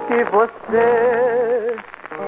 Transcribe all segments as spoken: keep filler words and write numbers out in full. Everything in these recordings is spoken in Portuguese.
que você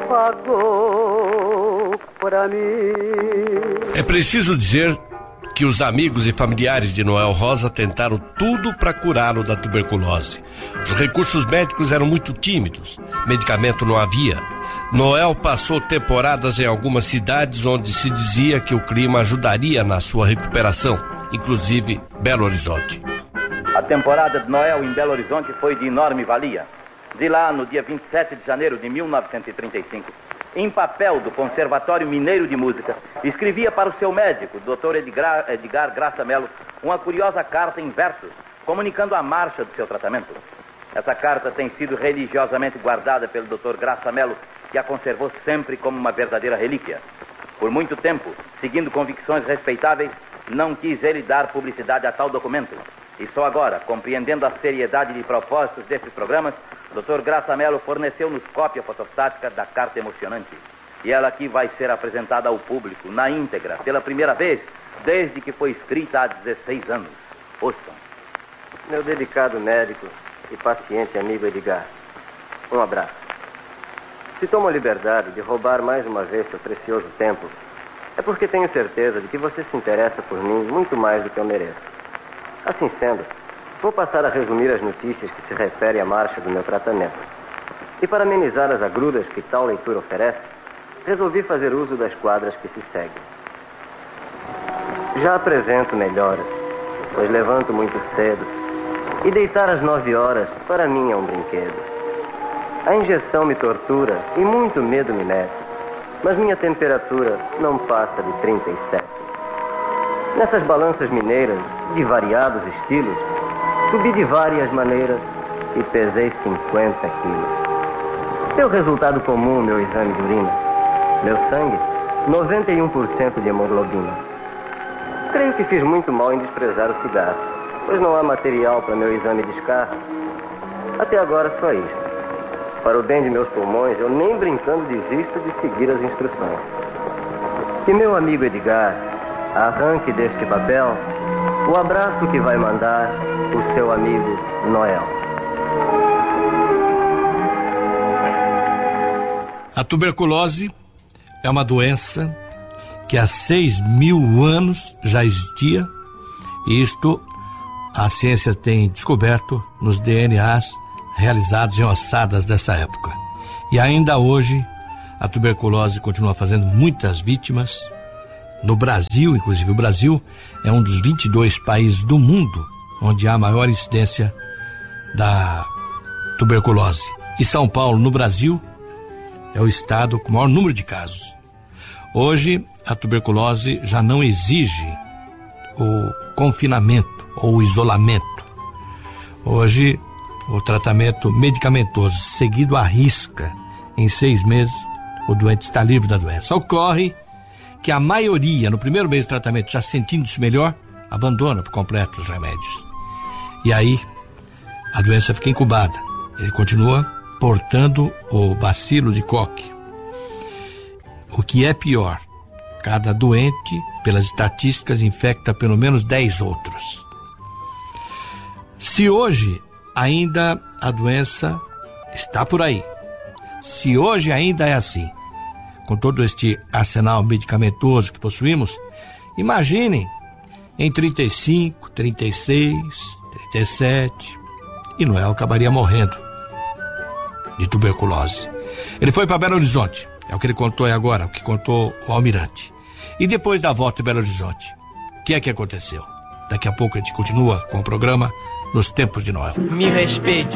pagou pra mim. É preciso dizer que os amigos e familiares de Noel Rosa tentaram tudo para curá-lo da tuberculose. Os recursos médicos eram muito tímidos, medicamento não havia. Noel passou temporadas em algumas cidades onde se dizia que o clima ajudaria na sua recuperação, inclusive Belo Horizonte. A temporada de Noel em Belo Horizonte foi de enorme valia. De lá, no dia vinte e sete de janeiro de mil novecentos e trinta e cinco, em papel do Conservatório Mineiro de Música, escrevia para o seu médico, doutor Edgar, Edgar Graça Mello, uma curiosa carta em versos, comunicando a marcha do seu tratamento. Essa carta tem sido religiosamente guardada pelo doutor Graça Mello, que a conservou sempre como uma verdadeira relíquia. Por muito tempo, seguindo convicções respeitáveis, não quis ele dar publicidade a tal documento. E só agora, compreendendo a seriedade de propósitos desses programas, doutor Graça Mello forneceu-nos cópia fotostática da carta emocionante. E ela aqui vai ser apresentada ao público, na íntegra, pela primeira vez, desde que foi escrita há dezesseis anos. Ouçam. Meu delicado médico e paciente amigo Edgar, um abraço. Se tomo a liberdade de roubar mais uma vez seu precioso tempo, é porque tenho certeza de que você se interessa por mim muito mais do que eu mereço. Assim sendo, vou passar a resumir as notícias que se referem à marcha do meu tratamento. E para amenizar as agruras que tal leitura oferece, resolvi fazer uso das quadras que se seguem. Já apresento melhoras, pois levanto muito cedo, e deitar às nove horas para mim é um brinquedo. A injeção me tortura e muito medo me mete, mas minha temperatura não passa de trinta e sete. Nessas balanças mineiras, de variados estilos, subi de várias maneiras e pesei cinquenta quilos. Seu resultado comum, meu exame de urina. Meu sangue, noventa e um por cento de hemoglobina. Creio que fiz muito mal em desprezar o cigarro, pois não há material para meu exame de escarro. Até agora só isto. Para o bem de meus pulmões, eu nem brincando desisto de seguir as instruções. E meu amigo Edgar, arranque deste papel o abraço que vai mandar o seu amigo Noel. A tuberculose é uma doença que há seis mil anos já existia, e isto a ciência tem descoberto nos D N As realizados em ossadas dessa época. E ainda hoje a tuberculose continua fazendo muitas vítimas. No Brasil, inclusive, o Brasil é um dos vinte e dois países do mundo onde há maior incidência da tuberculose. E São Paulo, no Brasil, é o estado com o maior número de casos. Hoje, a tuberculose já não exige o confinamento ou o isolamento. Hoje, o tratamento medicamentoso seguido à risca, em seis meses, o doente está livre da doença. Ocorre que a maioria, no primeiro mês de tratamento, já sentindo-se melhor, abandona por completo os remédios. E aí, a doença fica incubada. Ele continua portando o bacilo de Koch. O que é pior, cada doente, pelas estatísticas, infecta pelo menos dez outros. Se hoje ainda a doença está por aí, se hoje ainda é assim, com todo este arsenal medicamentoso que possuímos, imaginem em trinta e cinco, trinta e seis, trinta e sete, e Noel acabaria morrendo de tuberculose. Ele foi para Belo Horizonte, é o que ele contou aí agora, o que contou o almirante. E depois da volta em Belo Horizonte, o que é que aconteceu? Daqui a pouco a gente continua com o programa Nos Tempos de Noel. Me respeite,